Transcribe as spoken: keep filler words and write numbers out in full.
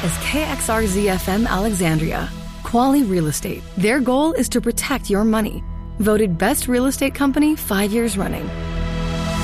is K X R Z F M Alexandria. Quality Real Estate. Their goal is to protect your money. Voted best real estate company five years running.